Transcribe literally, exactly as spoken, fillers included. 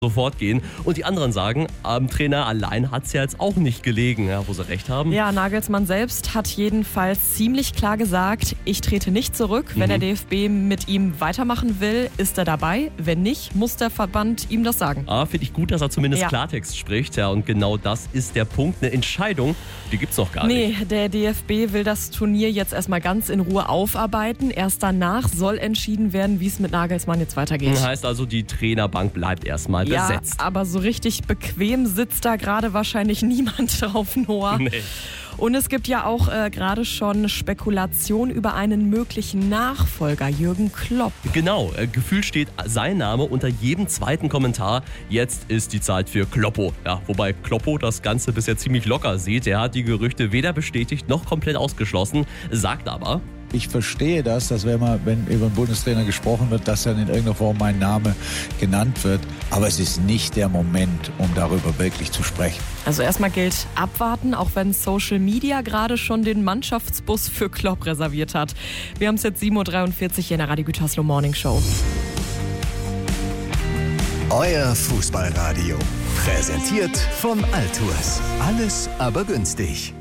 sofort gehen. Und die anderen sagen, am Trainer allein hat es ja jetzt auch nicht gelegen, ja, wo sie recht haben. Ja, Nagelsmann selbst hat jedenfalls ziemlich klar gesagt, ich trete nicht zurück. Wenn Mhm. der D F B mit ihm weitermachen will, ist er dabei. Wenn nicht, muss der Verband ihm das sagen. Ah, finde ich gut, dass er zumindest Ja. Klartext spricht. Ja, und genau das ist der Punkt. Eine Entscheidung, die gibt's noch gar nicht. Nee, der D F B will das Turnier jetzt erstmal ganz in Ruhe aufarbeiten. Erst danach soll entschieden werden, wie es mit Nagelsmann jetzt weitergeht. Heißt also, die Trainerbank bleibt erstmal Ja, besetzt. aber so richtig bequem sitzt da gerade wahrscheinlich niemand drauf, Noah. Nee. Und es gibt ja auch äh, gerade schon Spekulation über einen möglichen Nachfolger, Jürgen Klopp. Genau, äh, gefühlt steht sein Name unter jedem zweiten Kommentar. Jetzt ist die Zeit für Kloppo. Ja, wobei Kloppo das Ganze bisher ziemlich locker sieht. Er hat die Gerüchte weder bestätigt noch komplett ausgeschlossen, sagt aber: Ich verstehe das, dass wenn, man, wenn über einen Bundestrainer gesprochen wird, dass dann in irgendeiner Form mein Name genannt wird. Aber es ist nicht der Moment, um darüber wirklich zu sprechen. Also erstmal gilt abwarten, auch wenn Social Media gerade schon den Mannschaftsbus für Klopp reserviert hat. Wir haben es jetzt sieben Uhr dreiundvierzig hier in der Radio Gütersloh Morning Show. Euer Fußballradio. Präsentiert von Altours. Alles aber günstig.